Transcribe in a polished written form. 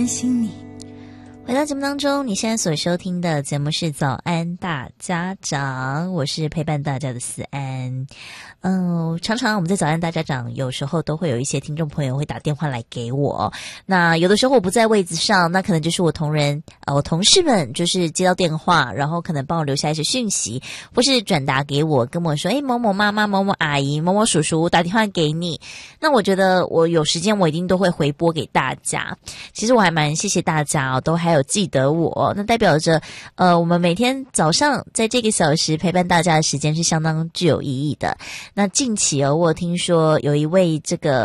回到节目当中，你现在所收听的节目是早安大家长，我是陪伴大家的思安。常常我们在早安大家长有时候都会有一些听众朋友会打电话来给我，那有的时候我不在位子上，那可能就是我同事们就是接到电话，然后可能帮我留下一些讯息，或是转达给我，跟我说某某妈妈、某某阿姨、某某叔叔打电话给你。那我觉得我有时间我一定都会回拨给大家。其实我还蛮谢谢大家都还有记得我，那代表着我们每天早上在这个小时陪伴大家的时间是相当具有意义的。那近期我有听说有一位这个